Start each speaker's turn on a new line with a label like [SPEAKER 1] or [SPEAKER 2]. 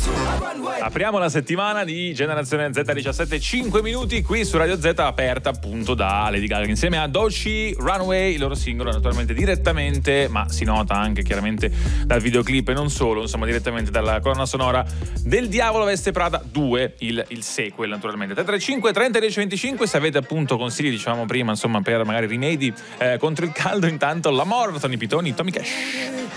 [SPEAKER 1] Apriamo la settimana di Generazione Z 17, 5 minuti qui su Radio Z, aperta appunto da Lady Gaga insieme a Doechii, Runaway, il loro singolo naturalmente direttamente, ma si nota anche chiaramente dal videoclip e non solo, insomma direttamente dalla colonna sonora del Diavolo Veste Prada 2, il sequel naturalmente. 335 30 10 25, se avete appunto consigli, dicevamo prima, insomma per magari rimedi contro il caldo, intanto l'amor, Tony Pitoni, Tommy Cash.